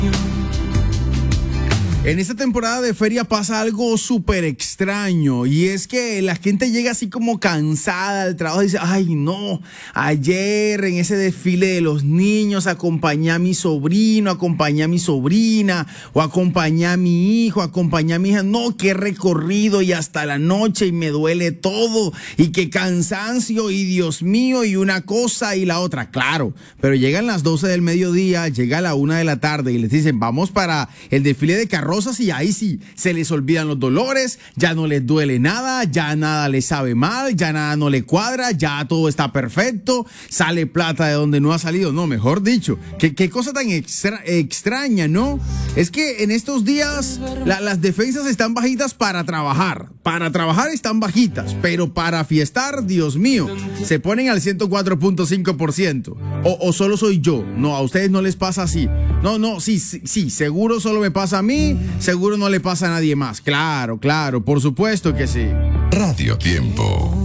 En esta temporada de feria pasa algo súper extraño y es que la gente llega así como cansada del trabajo y dice, ay no, ayer en ese desfile de los niños acompañé a mi sobrino, acompañé a mi sobrina o acompañé a mi hijo, acompañé a mi hija, no, qué recorrido y hasta la noche y me duele todo y qué cansancio y Dios mío y una cosa y la otra, claro, pero llegan las 12 del mediodía, llega la 1 de la tarde y les dicen, vamos para el desfile de carrozas y ahí sí, se les olvidan los dolores, ya no les duele nada, ya nada les sabe mal, ya nada no le cuadra, ya todo está perfecto, sale plata de donde no ha salido, no, mejor dicho, qué cosa tan extraña, ¿no? Es que en estos días las defensas están bajitas para trabajar están bajitas, pero para fiestar, Dios mío, se ponen al 104.5%, o solo soy yo, no, a ustedes no les pasa así, no, sí, seguro solo me pasa a mí, seguro no le pasa a nadie más. Claro, por supuesto que sí. Radio Tiempo.